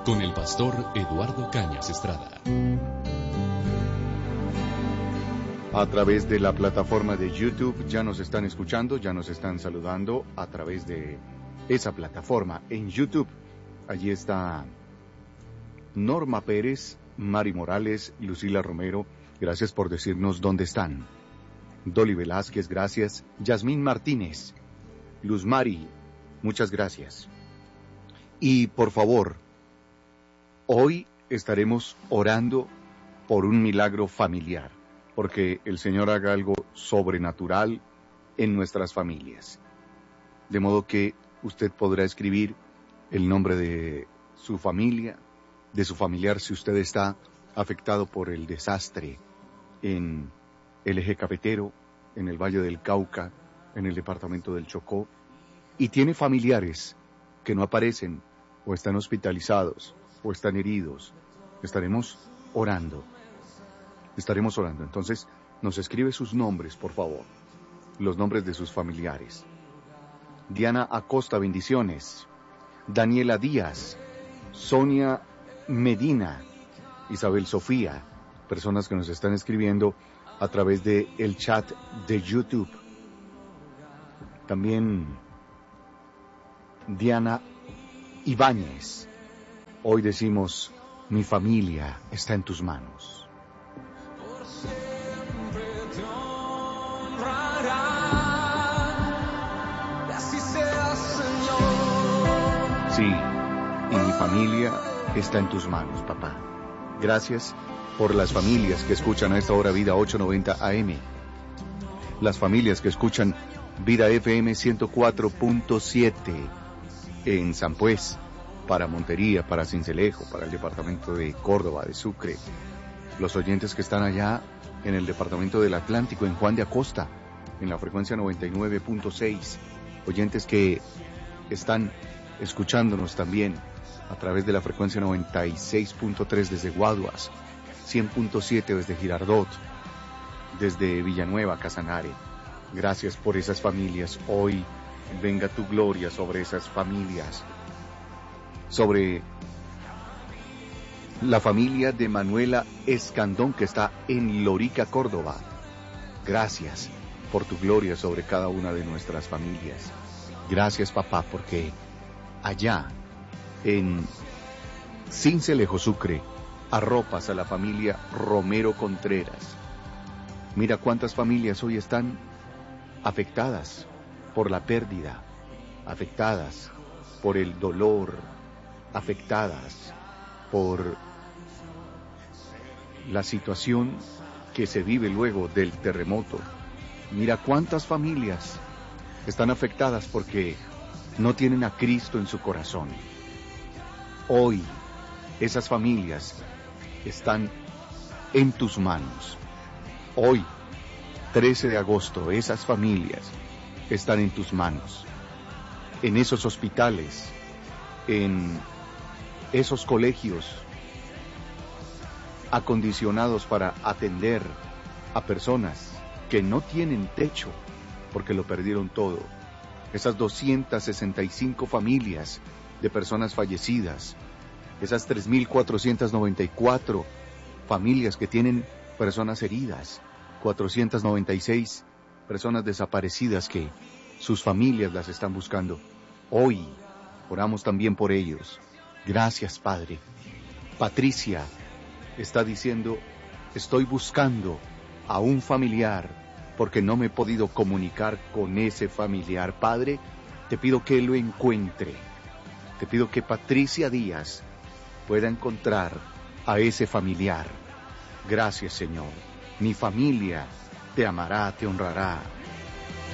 con el pastor Eduardo Cañas Estrada. A través de la plataforma de YouTube ya nos están escuchando, ya nos están saludando a través de esa plataforma en YouTube. Allí está Norma Pérez, Mari Morales, Lucila Romero, gracias por decirnos dónde están. Dolly Velázquez, gracias. Yasmín Martínez, Luz Mari, muchas gracias. Y por favor, hoy estaremos orando por un milagro familiar, porque el Señor haga algo sobrenatural en nuestras familias. De modo que usted podrá escribir el nombre de su familia, de su familiar, si usted está afectado por el desastre en el eje cafetero, en el Valle del Cauca, en el departamento del Chocó, y tiene familiares que no aparecen, o están hospitalizados, o están heridos. Estaremos orando. Entonces, nos escribe sus nombres, por favor. Los nombres de sus familiares. Diana Acosta, bendiciones. Daniela Díaz. Sonia Medina. Isabel Sofía. Personas que nos están escribiendo a través de el chat de YouTube. También Diana Ibáñez. Hoy decimos, mi familia está en tus manos. Sí, y mi familia está en tus manos, papá. Gracias por las familias que escuchan a esta hora Vida 890 AM. Las familias que escuchan Vida FM 104.7 en San Pues, para Montería, para Sincelejo, para el departamento de Córdoba, de Sucre. Los oyentes que están allá en el departamento del Atlántico, en Juan de Acosta, en la frecuencia 99.6. Oyentes que están escuchándonos también a través de la frecuencia 96.3 desde Guaduas, 100.7 desde Girardot, desde Villanueva, Casanare. Gracias por esas familias. Hoy venga tu gloria sobre esas familias. Sobre la familia de Manuela Escandón, que está en Lorica, Córdoba. Gracias por tu gloria sobre cada una de nuestras familias. Gracias, papá, porque allá en Sincelejo, Sucre, arropas a la familia Romero Contreras. Mira cuántas familias hoy están afectadas por la pérdida, afectadas por el dolor, afectadas por la situación que se vive luego del terremoto. Mira cuántas familias están afectadas porque no tienen a Cristo en su corazón. Hoy esas familias están en tus manos. Hoy, 13 de agosto, esas familias están en tus manos. En esos hospitales, en esos colegios acondicionados para atender a personas que no tienen techo porque lo perdieron todo. Esas 265 familias de personas fallecidas, esas 3.494 familias que tienen personas heridas, 496 personas desaparecidas que sus familias las están buscando. Hoy oramos también por ellos. Gracias, Padre. Patricia está diciendo, estoy buscando a un familiar porque no me he podido comunicar con ese familiar. Padre, te pido que lo encuentre. Te pido que Patricia Díaz pueda encontrar a ese familiar. Gracias, Señor. Mi familia te amará, te honrará.